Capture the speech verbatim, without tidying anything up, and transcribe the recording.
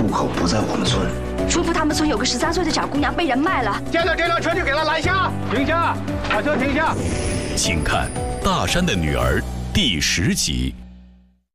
户口不在我们村。 说服他们村有个十三岁的小姑娘被人卖了。 见到这辆车就给他拦下，停下，把车停下。 请看《大山的女儿》第十集。